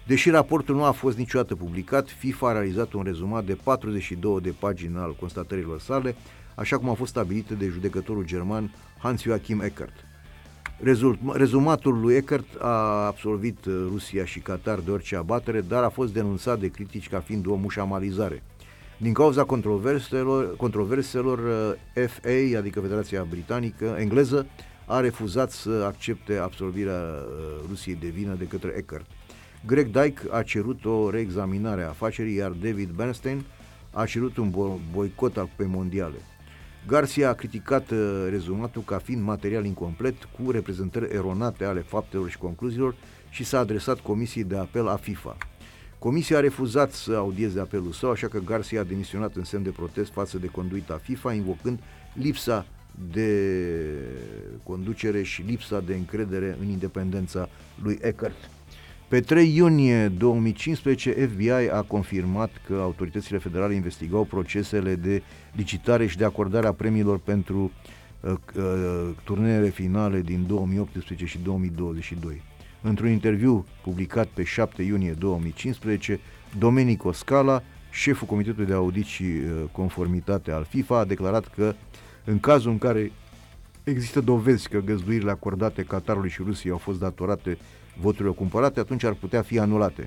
Deși raportul nu a fost niciodată publicat, FIFA a realizat un rezumat de 42 de pagini al constatărilor sale, așa cum a fost stabilite de judecătorul german Hans-Joachim Eckert. Rezumatul lui Eckert a absolvit Rusia și Qatar de orice abatere, dar a fost denunțat de critici ca fiind o mușamalizare. Din cauza controverselor, FA, adică Federația Britanică, engleză, a refuzat să accepte absolvirea Rusiei de vină de către Eckert. Greg Dyke a cerut o reexaminare a afacerii, iar David Bernstein a cerut un boicot pe mondiale. Garcia a criticat rezumatul ca fiind material incomplet, cu reprezentări eronate ale faptelor și concluziilor și s-a adresat Comisiei de Apel a FIFA. Comisia a refuzat să audieze apelul său, așa că Garcia a demisionat în semn de protest față de conduita FIFA, invocând lipsa de conducere și lipsa de încredere în independența lui Eckert. Pe 3 iunie 2015, FBI a confirmat că autoritățile federale investigau procesele de licitare și de acordare a premiilor pentru turneele finale din 2018 și 2022. Într-un interviu publicat pe 7 iunie 2015, Domenico Scala, șeful Comitetului de Audit și Conformitate al FIFA, a declarat că în cazul în care există dovezi că găzduirile acordate Qatarului și Rusiei au fost datorate voturilor cumpărate, atunci ar putea fi anulate.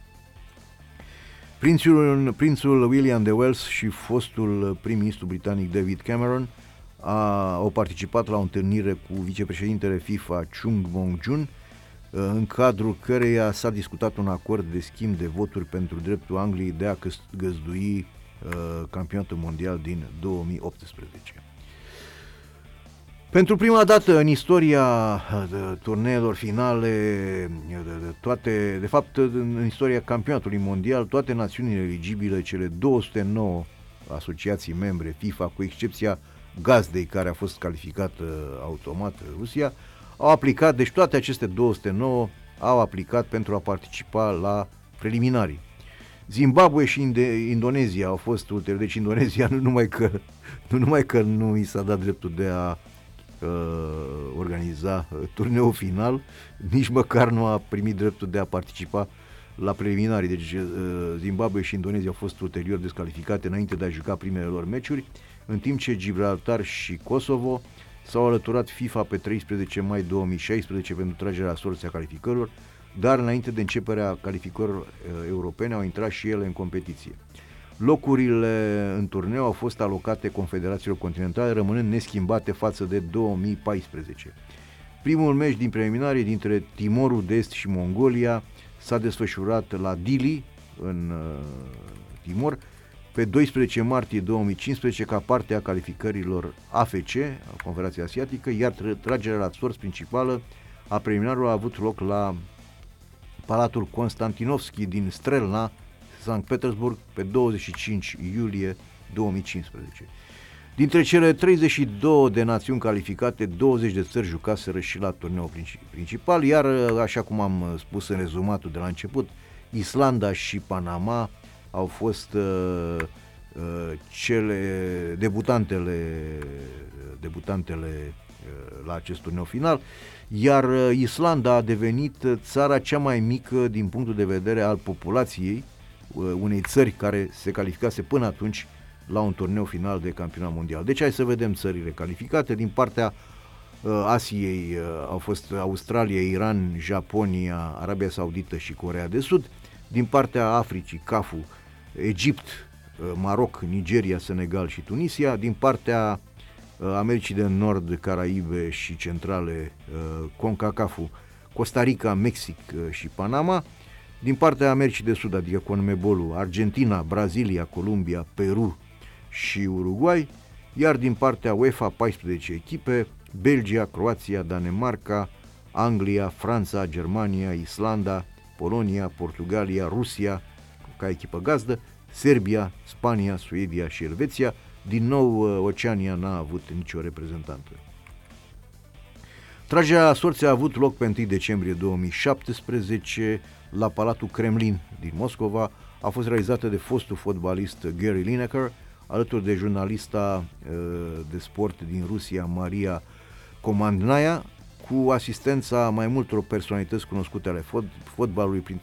Prințul William de Wales și fostul prim-ministru britanic David Cameron au participat la o întâlnire cu vicepreședintele FIFA Chung Mong-jun, în cadrul căreia s-a discutat un acord de schimb de voturi pentru dreptul Angliei de a găzdui campionatul mondial din 2018. Pentru prima dată în istoria turneelor finale, de fapt în istoria campionatului mondial, toate națiunile eligibile, cele 209 asociații membre FIFA, cu excepția gazdei care a fost calificată automat, Rusia, au aplicat, deci toate aceste 209 au aplicat pentru a participa la preliminarii. Zimbabwe și Indonezia au fost ulterior, deci Indonezia nu numai că nu i s-a dat dreptul de a organiza turneul final, nici măcar nu a primit dreptul de a participa la preliminarii. Deci Zimbabwe și Indonezia au fost ulterior descalificate înainte de a juca primele lor meciuri, în timp ce Gibraltar și Kosovo s-au alăturat FIFA pe 13 mai 2016 pentru tragerea la sorți a calificărilor, dar înainte de începerea calificărilor europene au intrat și ele în competiție. Locurile în turneu au fost alocate confederațiilor continentale, rămânând neschimbate față de 2014. Primul meci din preliminarii dintre Timorul de Est și Mongolia s-a desfășurat la Dili, în Timor, pe 12 martie 2015 ca parte a calificărilor AFC, a Confederației Asiatică, iar tragerea la sorți principală a preliminarilor a avut loc la Palatul Constantinovski din Strelna, Sankt Petersburg, pe 25 iulie 2015. Dintre cele 32 de națiuni calificate, 20 de țări jucaseră și la turneul principal, iar, așa cum am spus în rezumatul de la început, Islanda și Panama au fost debutantele la acest turneu final, iar Islanda a devenit țara cea mai mică din punctul de vedere al populației unei țări care se calificase până atunci la un turneu final de campionat mondial. Deci hai să vedem țările calificate. Din partea Asiei au fost Australia, Iran, Japonia, Arabia Saudită și Coreea de Sud. Din partea Africii, CAF-ul, Egipt, Maroc, Nigeria, Senegal și Tunisia. Din partea Americii de Nord, Caraibe și Centrale, CONCACAF-ul, Costa Rica, Mexic și Panama. Din partea Americii de Sud, adică CONMEBOL-ul, Argentina, Brazilia, Columbia, Peru și Uruguay, iar din partea UEFA 14 echipe, Belgia, Croația, Danemarca, Anglia, Franța, Germania, Islanda, Polonia, Portugalia, Rusia ca echipă gazdă, Serbia, Spania, Suedia și Elveția. Din nou, Oceania n-a avut nicio reprezentantă. Tragerea la sorți a avut loc pe 1 decembrie 2017 la Palatul Kremlin din Moscova. A fost realizată de fostul fotbalist Gary Lineker, alături de jurnalista de sport din Rusia, Maria Komandnaya, cu asistența mai multor personalități cunoscute ale fotbalului, printre